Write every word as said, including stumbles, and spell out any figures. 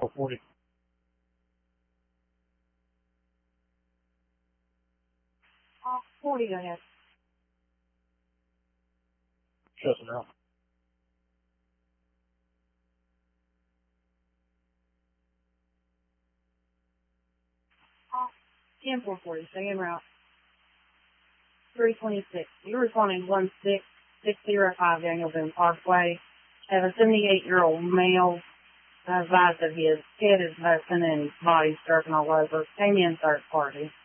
forty. Uh, forty, go ahead. Shuts it out. Uh, ten four forty, stay en route. three twenty-six. You're responding one six six zero five Daniel Boone Parkway. Have a seventy-eight-year-old male advised that his head is busting and his body's jerking all over. Came in third party.